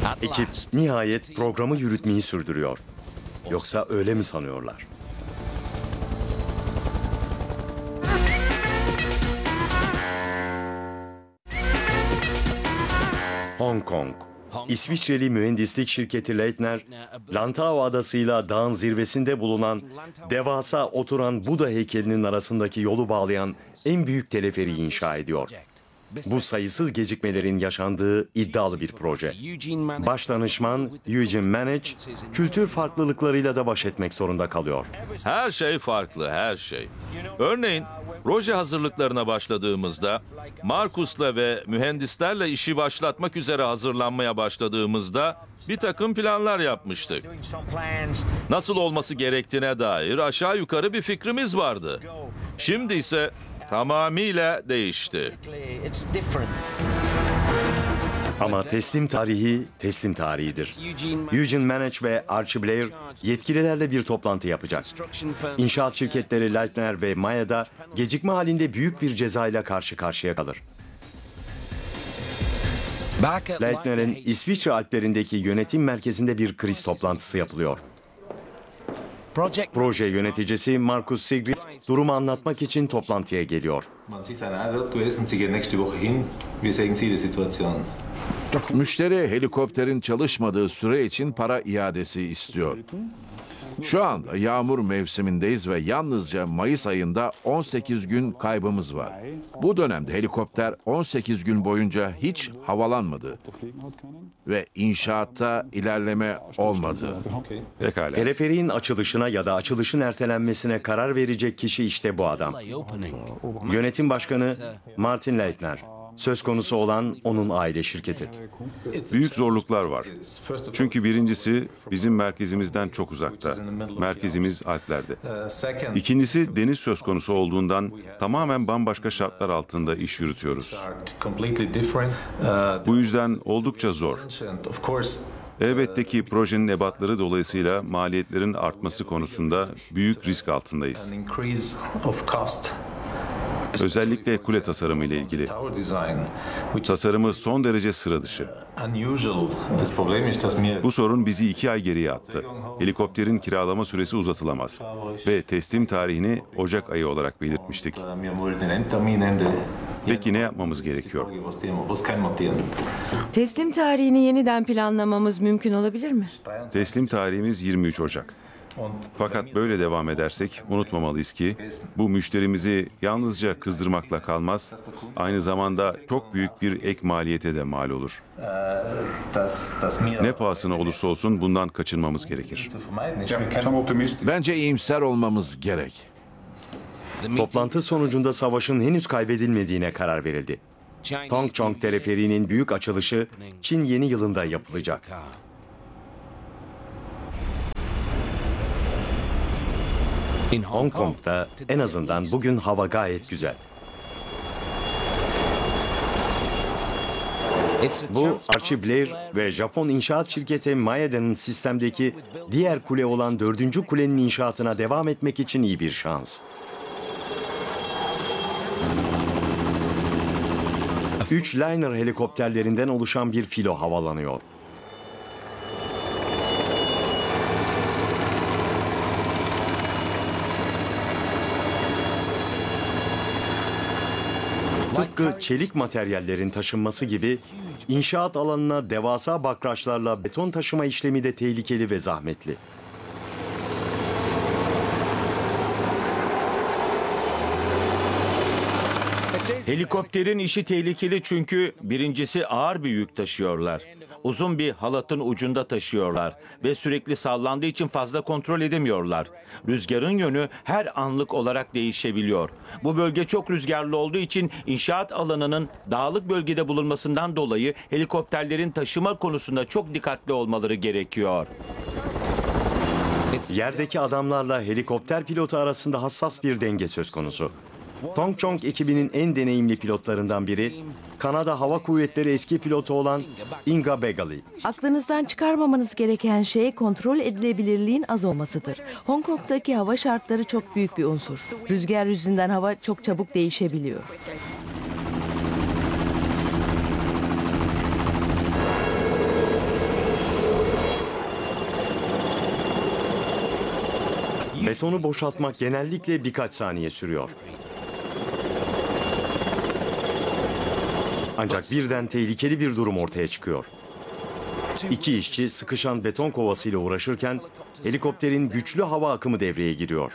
Ekip nihayet programı yürütmeyi sürdürüyor. Yoksa öyle mi sanıyorlar? Hong Kong. İsviçreli mühendislik şirketi Leitner, Lantau adasıyla dağın zirvesinde bulunan devasa oturan Buda heykelinin arasındaki yolu bağlayan en büyük teleferiği inşa ediyor. Bu sayısız gecikmelerin yaşandığı iddialı bir proje. Baş danışman Eugene Manage, kültür farklılıklarıyla da baş etmek zorunda kalıyor. Her şey farklı, her şey. Örneğin, proje hazırlıklarına başladığımızda, Markus'la ve mühendislerle işi başlatmak üzere hazırlanmaya başladığımızda bir takım planlar yapmıştık. Nasıl olması gerektiğine dair aşağı yukarı bir fikrimiz vardı. Şimdi ise tamamıyla değişti. Ama teslim tarihidir. Eugene Manage ve Archie Blair yetkililerle bir toplantı yapacak. İnşaat şirketleri Leitner ve Maya'da gecikme halinde büyük bir cezayla karşı karşıya kalır. Leitner'in İsviçre Alplerindeki yönetim merkezinde bir kriz toplantısı yapılıyor. Proje yöneticisi Markus Sigrid durumu anlatmak için toplantıya geliyor. Müşteri helikopterin çalışmadığı süre için para iadesi istiyor. Şu anda yağmur mevsimindeyiz ve yalnızca Mayıs ayında 18 gün kaybımız var. Bu dönemde helikopter 18 gün boyunca hiç havalanmadı ve inşaatta ilerleme olmadı. Pekala. Teleferiğin açılışına ya da açılışın ertelenmesine karar verecek kişi işte bu adam. Yönetim başkanı Martin Leitner. Söz konusu olan onun aile şirketi. Büyük zorluklar var. Çünkü birincisi bizim merkezimizden çok uzakta. Merkezimiz Alplerde. İkincisi deniz söz konusu olduğundan tamamen bambaşka şartlar altında iş yürütüyoruz. Bu yüzden oldukça zor. Elbette ki projenin ebatları dolayısıyla maliyetlerin artması konusunda büyük risk altındayız. Özellikle kule tasarımı ile ilgili. Tasarımı son derece sıra dışı. Bu sorun bizi 2 ay geriye attı. Helikopterin kiralama süresi uzatılamaz. Ve teslim tarihini Ocak ayı olarak belirtmiştik. Peki ne yapmamız gerekiyor? Teslim tarihini yeniden planlamamız mümkün olabilir mi? Teslim tarihimiz 23 Ocak. Fakat böyle devam edersek unutmamalıyız ki bu müşterimizi yalnızca kızdırmakla kalmaz, aynı zamanda çok büyük bir ek maliyete de mal olur. Ne pahasına olursa olsun bundan kaçınmamız gerekir. Bence iyimser olmamız gerek. Toplantı sonucunda savaşın henüz kaybedilmediğine karar verildi. Tongchong teleferiğinin büyük açılışı Çin yeni yılında yapılacak. Hong Kong'da en azından bugün hava gayet güzel. Bu Archie Blair ve Japon inşaat şirketi Mayada'nın sistemdeki diğer kule olan 4. kulenin inşaatına devam etmek için iyi bir şans. 3 Liner helikopterlerinden oluşan bir filo havalanıyor. Tıpkı çelik materyallerin taşınması gibi inşaat alanına devasa bakraçlarla beton taşıma işlemi de tehlikeli ve zahmetli. Helikopterin işi tehlikeli çünkü birincisi ağır bir yük taşıyorlar. Uzun bir halatın ucunda taşıyorlar ve sürekli sallandığı için fazla kontrol edemiyorlar. Rüzgarın yönü her anlık olarak değişebiliyor. Bu bölge çok rüzgarlı olduğu için inşaat alanının dağlık bölgede bulunmasından dolayı helikopterlerin taşıma konusunda çok dikkatli olmaları gerekiyor. Yerdeki adamlarla helikopter pilotu arasında hassas bir denge söz konusu. Tongchong ekibinin en deneyimli pilotlarından biri, Kanada Hava Kuvvetleri eski pilotu olan Inga Begali. Aklınızdan çıkarmamanız gereken şey kontrol edilebilirliğin az olmasıdır. Hong Kong'daki hava şartları çok büyük bir unsur. Rüzgar yüzünden hava çok çabuk değişebiliyor. Betonu boşaltmak genellikle birkaç saniye sürüyor. Ancak birden tehlikeli bir durum ortaya çıkıyor. İki işçi sıkışan beton kovasıyla uğraşırken helikopterin güçlü hava akımı devreye giriyor.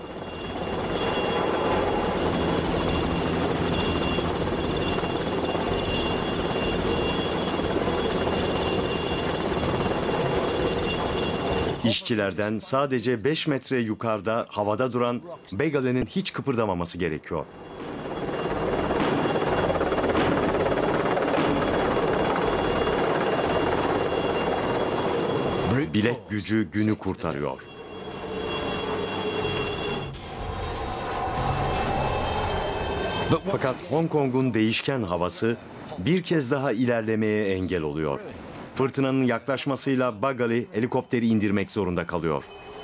İşçilerden sadece 5 metre yukarıda havada duran Begale'nin hiç kıpırdamaması gerekiyor. Bilek gücü günü kurtarıyor. Fakat Hong Kong'un değişken havası bir kez daha ilerlemeye engel oluyor. Fırtınanın yaklaşmasıyla Begale helikopteri indirmek zorunda kalıyor.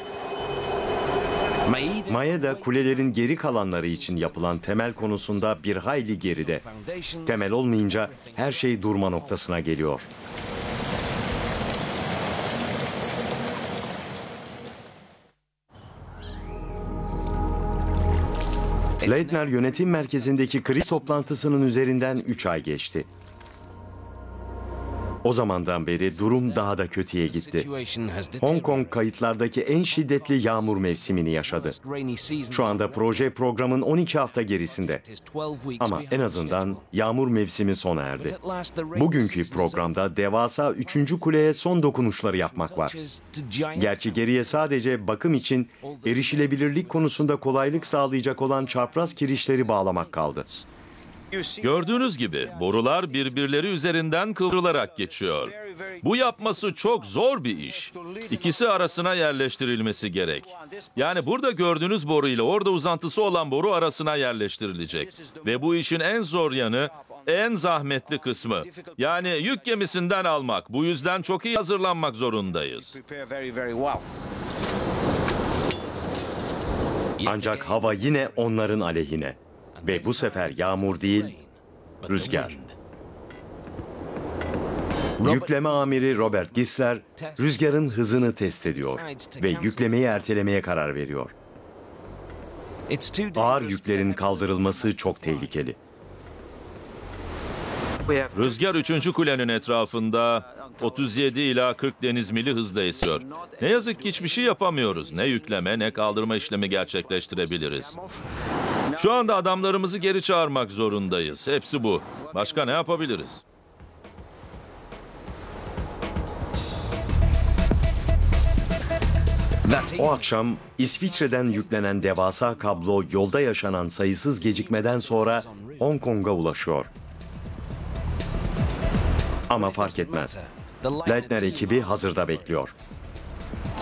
Maeda kulelerin geri kalanları için yapılan temel konusunda bir hayli geride. Temel olmayınca her şey durma noktasına geliyor. Leitner yönetim merkezindeki kriz toplantısının üzerinden 3 ay geçti. O zamandan beri durum daha da kötüye gitti. Hong Kong kayıtlardaki en şiddetli yağmur mevsimini yaşadı. Şu anda programın 12 hafta gerisinde. Ama en azından yağmur mevsimi sona erdi. Bugünkü programda devasa 3. kuleye son dokunuşları yapmak var. Gerçi geriye sadece bakım için erişilebilirlik konusunda kolaylık sağlayacak olan çapraz kirişleri bağlamak kaldı. Gördüğünüz gibi borular birbirleri üzerinden kıvrılarak geçiyor. Bu yapması çok zor bir iş. İkisi arasına yerleştirilmesi gerek. Yani burada gördüğünüz boru ile orada uzantısı olan boru arasına yerleştirilecek. Ve bu işin en zor yanı, en zahmetli kısmı. Yani yük gemisinden almak. Bu yüzden çok iyi hazırlanmak zorundayız. Ancak hava yine onların aleyhine. Ve bu sefer yağmur değil, rüzgar. Yükleme amiri Robert Gisler, rüzgarın hızını test ediyor ve yüklemeyi ertelemeye karar veriyor. Ağır yüklerin kaldırılması çok tehlikeli. Rüzgar 3. kulenin etrafında 37 ila 40 deniz mili hızla esiyor. Ne yazık ki hiçbir şey yapamıyoruz. Ne yükleme ne kaldırma işlemi gerçekleştirebiliriz. Şu anda adamlarımızı geri çağırmak zorundayız. Hepsi bu. Başka ne yapabiliriz? O akşam İsviçre'den yüklenen devasa kablo yolda yaşanan sayısız gecikmeden sonra Hong Kong'a ulaşıyor. Ama fark etmez. Leitner ekibi hazırda bekliyor.